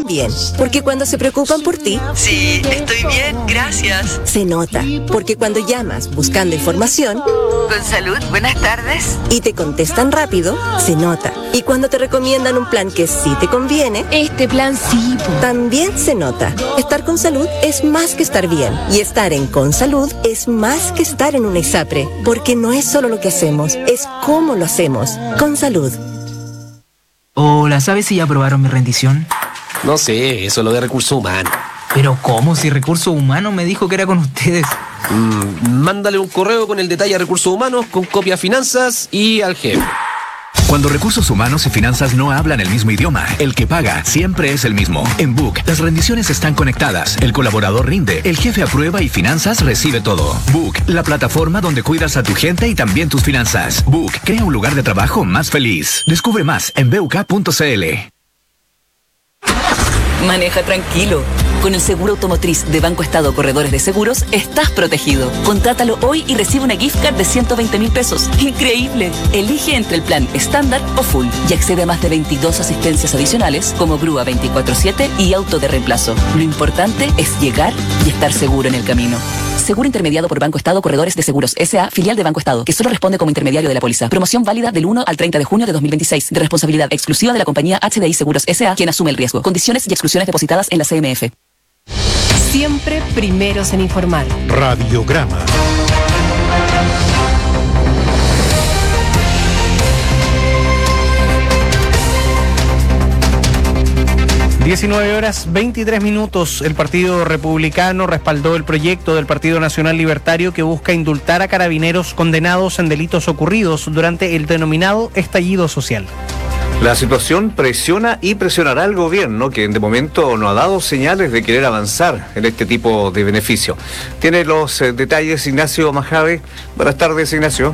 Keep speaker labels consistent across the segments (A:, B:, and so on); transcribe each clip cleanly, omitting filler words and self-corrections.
A: bien, porque cuando se preocupan por ti...
B: Sí, estoy bien, gracias.
A: Se nota, porque cuando llamas buscando información...
B: Con salud, buenas tardes.
A: Y te contestan rápido, se nota. Y cuando te recomiendan un plan que sí te conviene...
C: Este plan sí,
A: también se nota. Estar con salud es más que estar bien. Y estar en Con Salud es más que estar en una ISAPRE. Porque no es solo lo que hacemos, es cómo lo hacemos. Con Salud.
D: Hola, ¿sabes si ya aprobaron mi rendición?
E: No sé, eso es lo de recursos humanos.
D: ¿Pero cómo? Si Recursos Humanos me dijo que era con ustedes.
E: Mándale un correo con el detalle a Recursos Humanos, con copia a Finanzas y al jefe.
F: Cuando Recursos Humanos y Finanzas no hablan el mismo idioma, el que paga siempre es el mismo. En Book, las rendiciones están conectadas, el colaborador rinde, el jefe aprueba y Finanzas recibe todo. Book, la plataforma donde cuidas a tu gente y también tus finanzas. Book, crea un lugar de trabajo más feliz. Descubre más en buk.cl.
G: Maneja tranquilo. Con el seguro automotriz de Banco Estado Corredores de Seguros, estás protegido. Contrátalo hoy y recibe una gift card de 120.000 pesos. ¡Increíble! Elige entre el plan estándar o full y accede a más de 22 asistencias adicionales como grúa 24/7 y auto de reemplazo. Lo importante es llegar y estar seguro en el camino. Seguro intermediado por Banco Estado Corredores de Seguros S.A., filial de Banco Estado, que solo responde como intermediario de la póliza. Promoción válida del 1 al 30 de junio de 2026, de responsabilidad exclusiva de la compañía HDI Seguros S.A., quien asume el riesgo. Condiciones y exclusiones depositadas en la CMF.
C: Siempre primeros en informar.
H: Radiograma. (19:23). El Partido Republicano respaldó el proyecto del Partido Nacional Libertario que busca indultar a carabineros condenados en delitos ocurridos durante el denominado estallido social.
I: La situación presiona y presionará al gobierno, que de momento no ha dado señales de querer avanzar en este tipo de beneficio. Tiene los detalles Ignacio Majave. Buenas tardes, Ignacio.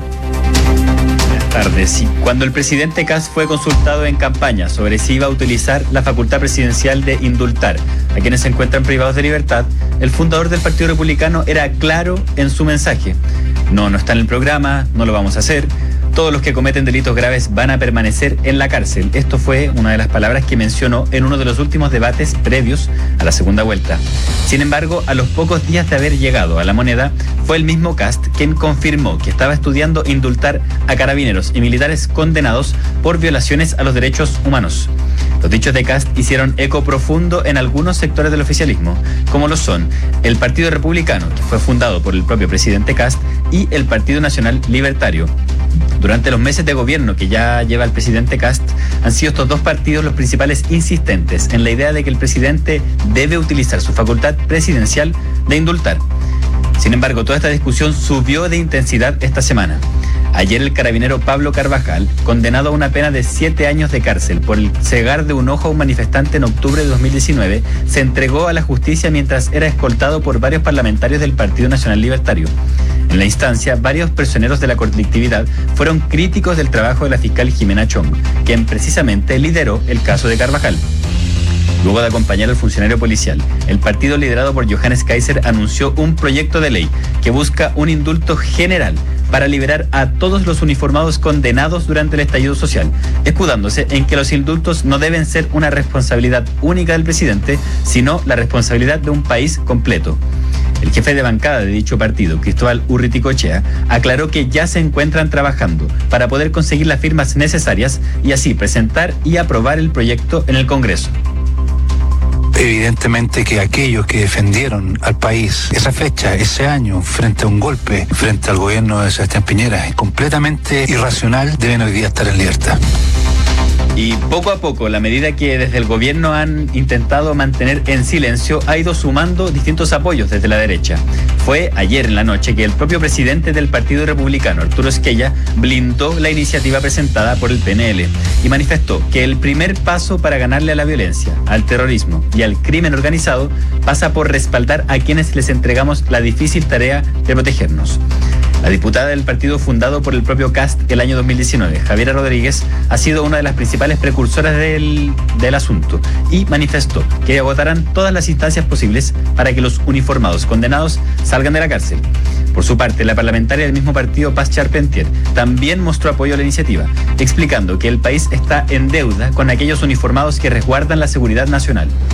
J: Buenas tardes. Cuando el presidente Kast fue consultado en campaña sobre si iba a utilizar la facultad presidencial de indultar a quienes se encuentran privados de libertad, el fundador del Partido Republicano era claro en su mensaje. No está en el programa, no lo vamos a hacer. Todos los que cometen delitos graves van a permanecer en la cárcel. Esto fue una de las palabras que mencionó en uno de los últimos debates previos a la segunda vuelta. Sin embargo, a los pocos días de haber llegado a La Moneda, fue el mismo Kast quien confirmó que estaba estudiando indultar a carabineros y militares condenados por violaciones a los derechos humanos. Los dichos de Kast hicieron eco profundo en algunos sectores del oficialismo, como lo son el Partido Republicano, que fue fundado por el propio presidente Kast, y el Partido Nacional Libertario. Durante los meses de gobierno que ya lleva el presidente Kast, han sido estos dos partidos los principales insistentes en la idea de que el presidente debe utilizar su facultad presidencial de indultar. Sin embargo, toda esta discusión subió de intensidad esta semana. Ayer el carabinero Pablo Carvajal, condenado a una pena de 7 años de cárcel por el cegar de un ojo a un manifestante en octubre de 2019, se entregó a la justicia mientras era escoltado por varios parlamentarios del Partido Nacional Libertario. En la instancia, varios personeros de la colectividad fueron críticos del trabajo de la fiscal Jimena Chong, quien precisamente lideró el caso de Carvajal. Luego de acompañar al funcionario policial, el partido liderado por Johannes Kaiser anunció un proyecto de ley que busca un indulto general para liberar a todos los uniformados condenados durante el estallido social, escudándose en que los indultos no deben ser una responsabilidad única del presidente, sino la responsabilidad de un país completo. El jefe de bancada de dicho partido, Cristóbal Urriticochea, aclaró que ya se encuentran trabajando para poder conseguir las firmas necesarias y así presentar y aprobar el proyecto en el Congreso.
K: Evidentemente que aquellos que defendieron al país esa fecha, ese año, frente a un golpe, frente al gobierno de Sebastián Piñera, completamente irracional, deben hoy día estar en libertad.
J: Y poco a poco, la medida que desde el gobierno han intentado mantener en silencio ha ido sumando distintos apoyos desde la derecha. Fue ayer en la noche que el propio presidente del Partido Republicano, Arturo Esquella, blindó la iniciativa presentada por el PNL y manifestó que el primer paso para ganarle a la violencia, al terrorismo y al crimen organizado pasa por respaldar a quienes les entregamos la difícil tarea de protegernos. La diputada del partido fundado por el propio Kast el año 2019, Javiera Rodríguez, ha sido una de las principales precursoras del asunto y manifestó que agotarán todas las instancias posibles para que los uniformados condenados salgan de la cárcel. Por su parte, la parlamentaria del mismo partido, Paz Charpentier, también mostró apoyo a la iniciativa, explicando que el país está en deuda con aquellos uniformados que resguardan la seguridad nacional.